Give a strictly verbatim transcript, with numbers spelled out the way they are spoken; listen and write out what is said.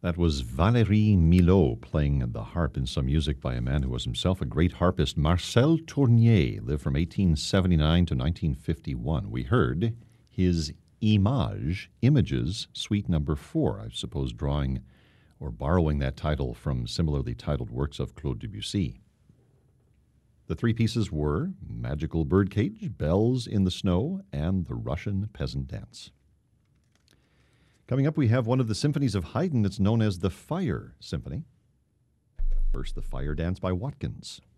That was Valérie Milhaud playing the harp in some music by a man who was himself a great harpist. Marcel Tournier lived from eighteen seventy-nine to nineteen fifty-one. We heard his Image, Images, Suite Number Four, I suppose drawing or borrowing that title from similarly titled works of Claude Debussy. The three pieces were Magical Birdcage, Bells in the Snow, and The Russian Peasant Dance. Coming up, we have one of the symphonies of Haydn that's known as the Fire Symphony. First, the Fire Dance by Watkins.